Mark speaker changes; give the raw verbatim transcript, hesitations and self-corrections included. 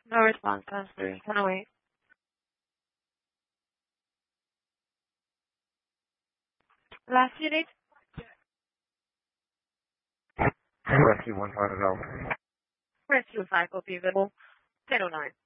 Speaker 1: No response, pass through. Can I wait? Last few days?
Speaker 2: Rescue one five Alpha.
Speaker 1: Rescue five will be available. ten oh nine.